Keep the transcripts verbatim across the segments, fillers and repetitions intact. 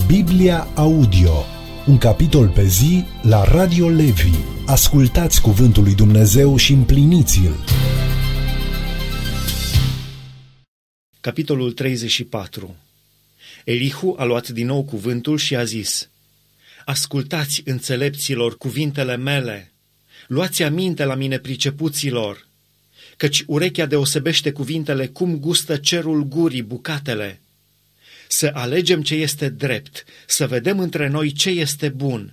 Biblia Audio, un capitol pe zi la Radio Levi. Ascultați cuvântul lui Dumnezeu și împliniți-l. Capitolul treizeci și patru. Elihu a luat din nou cuvântul și a zis: Ascultați, înțelepților, cuvintele mele, luați aminte la mine, pricepuților, căci urechea deosebește cuvintele cum gustă cerul gurii bucatele. Să alegem ce este drept, să vedem între noi ce este bun.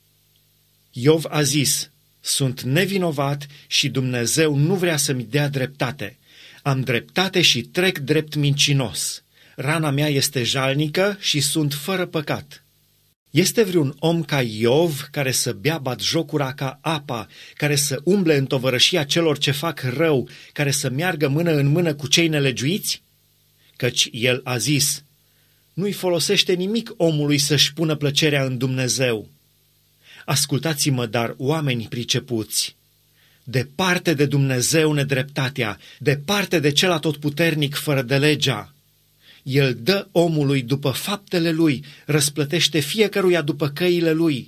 Iov a zis: Sunt nevinovat și Dumnezeu nu vrea să-mi dea dreptate. Am dreptate și trec drept mincinos. Rana mea este jalnică și sunt fără păcat. Este vreun om ca Iov care să bea batjocura ca apa, care să umble în tovărășia celor ce fac rău, care să meargă mână în mână cu cei nelegiuiți? Căci el a zis: Nu-i folosește nimic omului să-și pună plăcerea în Dumnezeu. Ascultați-mă, dar, oameni pricepuți, departe de Dumnezeu nedreptatea, departe de cel atotputernic fără de legea. El dă omului după faptele lui, răsplătește fiecăruia după căile lui.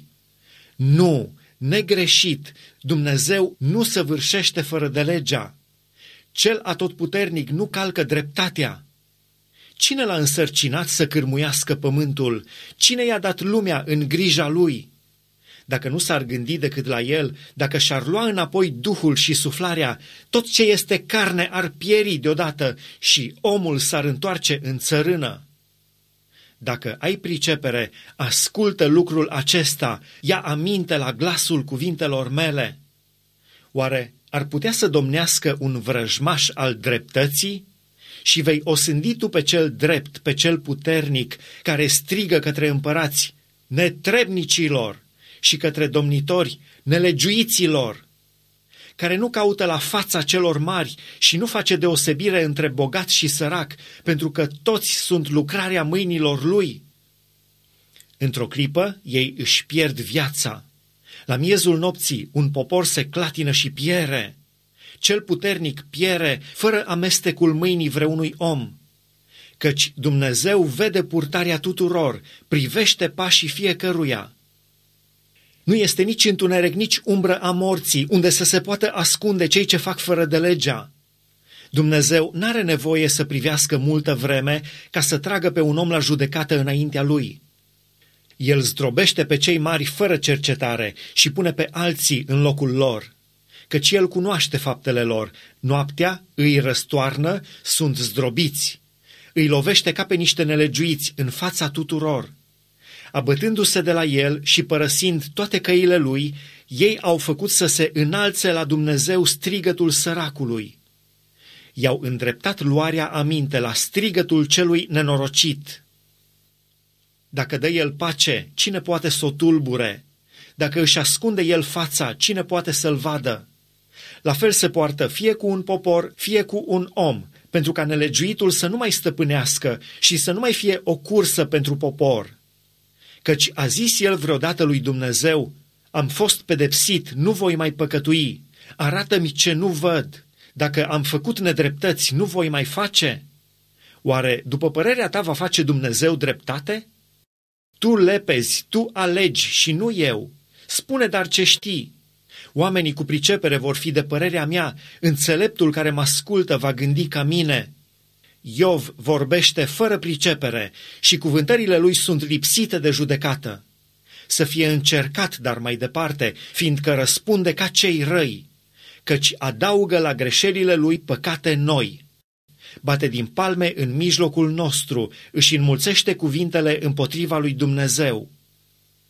Nu, negreșit, Dumnezeu nu săvârșește fără de legea. Cel atotputernic nu calcă dreptatea. Cine l-a însărcinat să cârmuiască pământul? Cine i-a dat lumea în grija lui? Dacă nu s-ar gândi decât la el, dacă și-ar lua înapoi duhul și suflarea, tot ce este carne ar pieri deodată și omul s-ar întoarce în țărână. Dacă ai pricepere, ascultă lucrul acesta, ia aminte la glasul cuvintelor mele. Oare ar putea să domnească un vrăjmaș al dreptății? Și vei osândi tu pe cel drept, pe cel puternic, care strigă către împărați: netrebnicilor, și către domnitori: nelegiuiților, care nu caută la fața celor mari și nu face deosebire între bogat și sărac, pentru că toți sunt lucrarea mâinilor lui. Într-o clipă ei își pierd viața. La miezul nopții un popor se clatină și piere. Cel puternic piere fără amestecul mâinii vreunui om. Căci Dumnezeu vede purtarea tuturor, privește pașii fiecăruia. Nu este nici întuneric, nici umbră a morții, unde să se poată ascunde cei ce fac fără de legea. Dumnezeu n-are nevoie să privească multă vreme ca să tragă pe un om la judecată înaintea lui. El zdrobește pe cei mari fără cercetare și pune pe alții în locul lor. Căci el cunoaște faptele lor, noaptea îi răstoarnă, sunt zdrobiți. Îi lovește ca pe niște nelegiuiți în fața tuturor. Abătându-se de la el și părăsind toate căile lui, ei au făcut să se înalțe la Dumnezeu strigătul săracului. I-au îndreptat luarea aminte la strigătul celui nenorocit. Dacă dă el pace, cine poate să o tulbure? Dacă își ascunde el fața, cine poate să-l vadă? La fel se poartă fie cu un popor, fie cu un om, pentru ca nelegiuitul să nu mai stăpânească și să nu mai fie o cursă pentru popor. Căci a zis el vreodată lui Dumnezeu: Am fost pedepsit, nu voi mai păcătui, arată-mi ce nu văd, dacă am făcut nedreptăți, nu voi mai face. Oare după părerea ta va face Dumnezeu dreptate? Tu lepezi, tu alegi și nu eu. Spune dar ce știi. Oamenii cu pricepere vor fi de părerea mea, înțeleptul care mă ascultă va gândi ca mine. Iov vorbește fără pricepere și cuvântările lui sunt lipsite de judecată. Să fie încercat, dar mai departe, fiindcă răspunde ca cei răi, căci adaugă la greșelile lui păcate noi. Bate din palme în mijlocul nostru, își înmulțește cuvintele împotriva lui Dumnezeu.